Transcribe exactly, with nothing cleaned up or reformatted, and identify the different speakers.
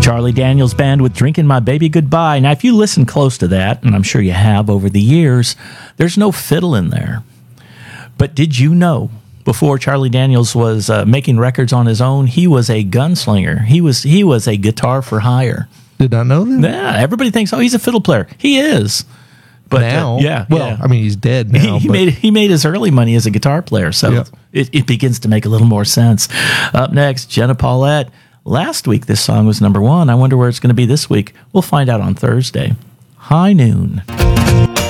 Speaker 1: Charlie Daniels Band with Drinking My Baby Goodbye. Now, if you listen close to that, and I'm sure you have over the years, there's no fiddle in there. But did you know, before Charlie Daniels was uh, making records on his own, he was a gunslinger. He was he was a guitar for hire.
Speaker 2: Did not know that?
Speaker 1: Yeah, everybody thinks, oh, he's a fiddle player. He is. But
Speaker 2: now,
Speaker 1: uh, yeah,
Speaker 2: well,
Speaker 1: yeah.
Speaker 2: I mean, he's dead now.
Speaker 1: He, he
Speaker 2: but
Speaker 1: made he made his early money as a guitar player, so
Speaker 2: Yeah.
Speaker 1: it, it begins to make a little more sense. Up next, Jenna Paulette. Last week, this song was number one. I wonder where it's going to be this week. We'll find out on Thursday. High Noon.